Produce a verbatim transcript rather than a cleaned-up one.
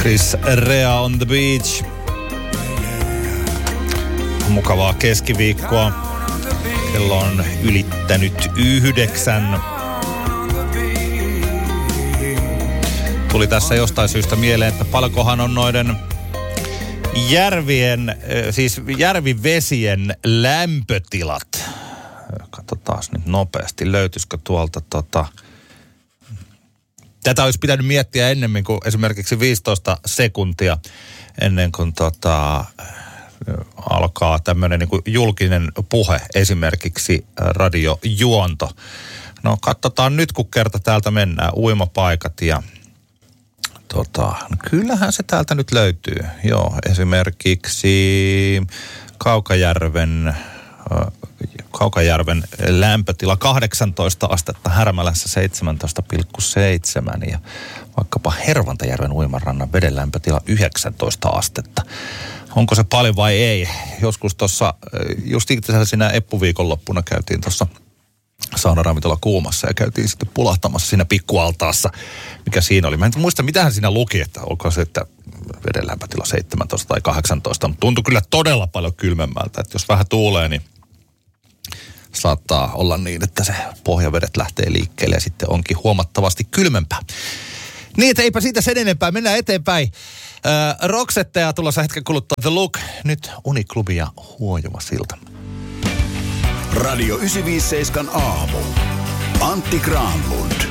Chris Rea on the beach. Mukavaa keskiviikkoa. Kello on ylittänyt yhdeksän. Tuli tässä jostain syystä mieleen, että paljonkohan on noiden järvien, siis järvivesien lämpötilat. Katsotaan nyt nopeasti, löytyisikö tuolta tota... Tätä olisi pitänyt miettiä ennemmin kuin esimerkiksi viisitoista sekuntia ennen kuin tota, alkaa tämmöinen niin kuin julkinen puhe, esimerkiksi radiojuonto. No katsotaan nyt, kun kerta täältä mennään, uimapaikat ja tota, no kyllähän se täältä nyt löytyy. Joo, esimerkiksi Kaukajärven... Kaukajärven lämpötila kahdeksantoista astetta, Härmälässä seitsemäntoista pilkku seitsemän ja vaikkapa Hervantajärven uimarannan veden lämpötila yhdeksäntoista astetta. Onko se paljon vai ei? Joskus tuossa, just itse siinä Eppu-viikonloppuna käytiin tuossa saunaravintola Kuumassa ja käytiin sitten pulahtamassa siinä pikkualtaassa, mikä siinä oli. Mä en muista, mitähän siinä luki, että onko se, että veden lämpötila seitsemäntoista tai kahdeksantoista, mutta tuntui kyllä todella paljon kylmemmältä, että jos vähän tuulee, niin saattaa olla niin, että se pohjavedet lähtee liikkeelle ja sitten onkin huomattavasti kylmempää. Niin, että eipä siitä sen enempää. Mennään eteenpäin. Äh, Roxetteja tulossa hetken kuluttua The Look. Nyt Uniklubi ja huojuva silta. Radio yhdeksänsataaviisikymmentäseitsemän aamu. Antti Granlund.